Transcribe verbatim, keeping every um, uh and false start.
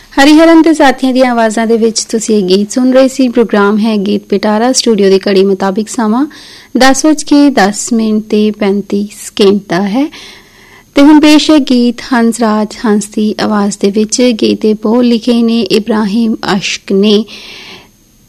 ਹਰੀਹਰਨ ਤੇ ਸਾਥੀਆਂ ਦੀਆਂ ਆਵਾਜ਼ਾਂ ਦੇ ਵਿੱਚ ਤੁਸੀਂ ਇਹ ਗੀਤ ਸੁਣ ਰਹੇ ਸੀ। ਪ੍ਰੋਗਰਾਮ ਹੈ ਗੀਤ ਪਿਟਾਰਾ। ਸਟੂਡੀਓ ਦੀ ਘੜੀ ਮੁਤਾਬਿਕ ਸਮਾਂ ਦਸ ਵਜ ਕੇ ਦਸ ਮਿੰਟ ਤੇ ਪੈਂਤੀ ਸਕਿੰਟ ਦਾ ਹੈ ਤੇ ਹੁਣ ਪੇਸ਼ ਹੈ ਗੀਤ ਹੰਸਰਾਜ ਹੰਸ ਦੀ ਆਵਾਜ਼ ਦੇ ਵਿੱਚ। ਗੀਤ ਦੇ ਬੋਲ ਲਿਖੇ ਨੇ ਇਬਰਾਹਿਮ ਅਸ਼ਕ ਨੇ